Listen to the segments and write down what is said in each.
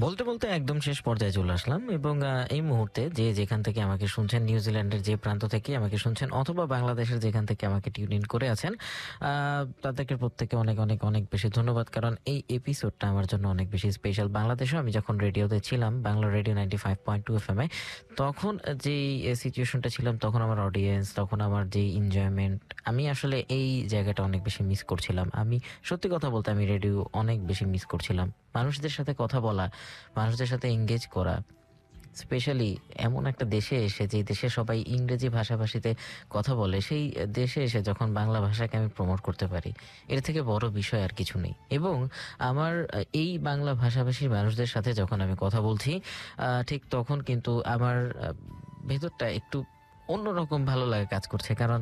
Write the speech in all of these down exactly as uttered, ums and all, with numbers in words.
বলতে, বলতে একদম শেষ পর্যায়ে চলে আসলাম এবং আ এই মুহূর্তে যে যেখান থেকে আমাকে শুনছেন, নিউজিল্যান্ডের যে প্রান্ত থেকে আমাকে শুনছেন অথবা বাংলাদেশের যেখান থেকে আমাকে টিউন ইন করে আছেন, আ তাদেরকে প্রত্যেককে অনেক, অনেক, অনেক বেশি ধন্যবাদ। কারণ এই এপিসোডটা আমার জন্য অনেক বেশি স্পেশাল। বাংলাদেশেও আমি যখন রেডিওতে ছিলাম, Bangla radio ninety five point two FM এ, তখন যেই এ সিচুয়েশনটা ছিলাম, তখন আমার অডিয়েন্স, তখন আমার যেই এনজয়মেন্ট, আমি আসলে এই জায়গাটা অনেক বেশি মিস করছিলাম। আমি সত্যি কথা বলতে আমি রেডিও অনেক বেশি মিস করছিলাম। মানুষদের সাথে কথা বলা, মানুষদের সাথে এঙ্গেজ করা, স্পেশালি এমন একটা দেশে এসে, যে দেশে সবাই ইংরেজি ভাষাভাষীতে কথা বলে, সেই দেশে এসে যখন বাংলা ভাষাকে আমি প্রমোট করতে পারি, এর থেকে বড় বিষয় আর কিছু নেই। এবং আমার এই বাংলা ভাষাভাষী মানুষদের সাথে যখন আমি কথা বলছি, আহ, ঠিক তখন কিন্তু আমার আহ, ভেতরটা একটু অন্যরকম ভালো লাগা কাজ করছে। কারণ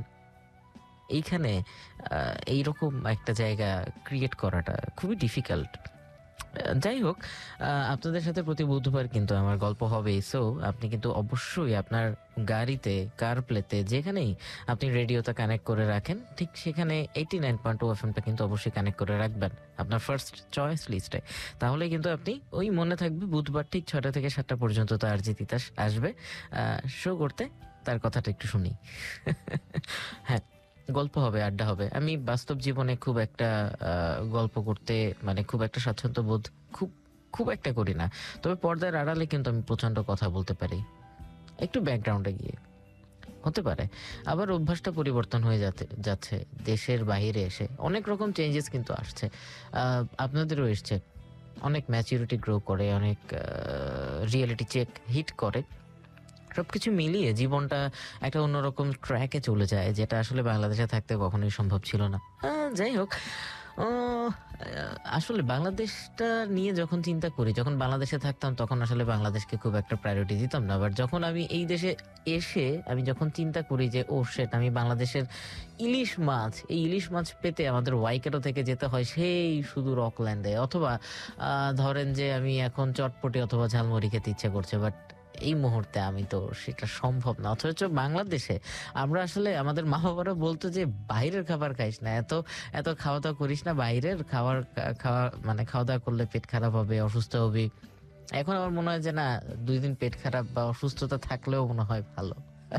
এইখানে আহ, এইরকম একটা জায়গা ক্রিয়েট করাটা খুবই ডিফিকাল্ট। যাই হোক, আহ, আপনাদের সাথে প্রতি বুধবার কিন্তু আমার গল্প হবে। সো আপনি কিন্তু অবশ্যই আপনার গাড়িতে, কার প্লেতে, যেখানেই আপনি রেডিওটা কানেক্ট করে রাখেন, ঠিক সেখানে এইটি নাইন পয়েন্ট টু এফএমটা কিন্তু অবশ্যই কানেক্ট করে রাখবেন আপনার ফার্স্ট চয়েস লিস্টে। তাহলে কিন্তু আপনি ওই মনে থাকবে বুধবার ঠিক ছটা থেকে সাতটা পর্যন্ত তো আরজি তিতাস আসবে শো করতে। তার কথাটা একটু শুনি। হ্যাঁ, গল্প হবে, আড্ডা হবে। আমি বাস্তব জীবনে খুব একটা আহ, গল্প করতে মানে খুব একটা স্বাচ্ছন্দ্য বোধ খুব খুব একটা করি না। তবে পর্দার আড়ালে কিন্তু আমি প্রচন্ড কথা বলতে পারি, একটু ব্যাকগ্রাউন্ডে গিয়ে হতে পারে। আবার অভ্যাসটা পরিবর্তন হয়ে যাতে যাচ্ছে দেশের বাইরে এসে, অনেক রকম চেঞ্জেস কিন্তু আসছে। আহ, আপনাদেরও এসছে, অনেক ম্যাচুরিটি গ্রো করে, অনেক রিয়েলিটি চেক হিট করে। সবকিছু মিলিয়ে জীবনটা একটা অন্যরকম ট্র্যাকে চলে যায়, যেটা আসলে বাংলাদেশে থাকতে কখনোই সম্ভব ছিল না। আহ, যাই হোক, আহ, আসলে বাংলাদেশটা নিয়ে যখন চিন্তা করি, যখন বাংলাদেশে থাকতাম তখন আসলে বাংলাদেশকে খুব একটা প্রায়োরিটি দিতাম না। বাট যখন আমি এই দেশে এসে আমি যখন চিন্তা করি যে ও শেট, আমি বাংলাদেশের ইলিশ মাছ, এই ইলিশ মাছ পেতে আমাদের ওয়াইকাটো থেকে যেতে হয় সেই সুদূর অকল্যান্ডে, অথবা আহ, ধরেন যে আমি এখন চটপটি অথবা ঝালমুড়ি খেতে ইচ্ছে করছে, বাট এই মুহূর্তে আমি তো সেটা সম্ভব না। অথচ বাংলাদেশে আমরা আসলে, আমাদের মা বাবারা বলতো যে বাইরের খাবার খাইস না, এত এত খাওয়া দাওয়া করিস না, বাইরের খাবার খাওয়া মানে খাওয়া দাওয়া করলে পেট খারাপ হবে, অসুস্থ হবি। এখন আমার মনে হয় যে না, দুই দিন পেট খারাপ বা অসুস্থতা থাকলেও মনে হয় ভালো।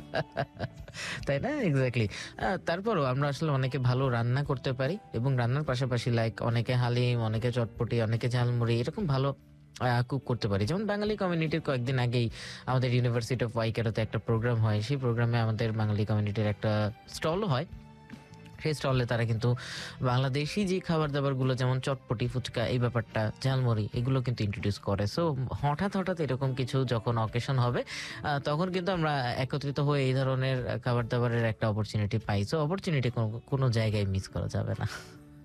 তাই না? এক্স্যাক্টলি। তারপরও আমরা আসলে অনেকে ভালো রান্না করতে পারি, এবং রান্নার পাশাপাশি লাইক অনেকে হালিম, অনেকে চটপটি, অনেকে ঝালমুড়ি, এরকম ভালো কুক করতে পারি। যেমন বাঙালি কমিউনিটির কয়েকদিন আগেই আমাদের ইউনিভার্সিটি অফ ওয়াইকাটোতে একটা প্রোগ্রাম হয়। সেই প্রোগ্রামে আমাদের বাঙালি কমিউনিটির একটা স্টলও হয়। সেই স্টলে তারা কিন্তু বাংলাদেশি যে খাবার দাবারগুলো, যেমন চটপটি, ফুচকা, এই ব্যাপারটা, ঝালমুড়ি, এগুলো কিন্তু ইন্ট্রোডিউস করে। সো হঠাৎ হঠাৎ এরকম কিছু যখন অকেশন হবে, আহ, তখন কিন্তু আমরা একত্রিত হয়ে এই ধরনের খাবার দাবারের একটা অপরচুনিটি পাই। সো অপরচুনিটি কোনো জায়গায় মিস করা যাবে না।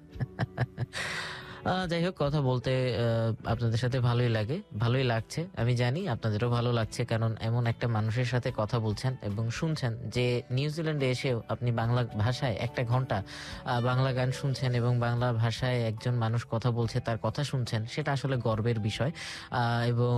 আহ, যাই হোক, কথা বলতে আহ, আপনাদের সাথে ভালোই লাগে, ভালোই লাগছে। আমি জানি আপনাদেরও ভালো লাগছে, কারণ এমন একটা মানুষের সাথে কথা বলছেন এবং শুনছেন যে নিউজিল্যান্ডে এসেও আপনি বাংলা ভাষায় একটা ঘন্টা আহ, বাংলা গান শুনছেন, এবং বাংলা ভাষায় একজন মানুষ কথা বলছে, তার কথা শুনছেন। সেটা আসলে গর্বের বিষয়। আহ, এবং